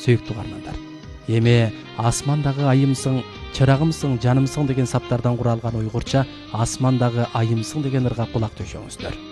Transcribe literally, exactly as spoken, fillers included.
сүйүктүү каармандар. Эми асмандагы айымсың, чырагымсың, жанымсың деген саптардан куралган уйгурча асмандагы айымсың деген ырга кулак төшөңүздөр.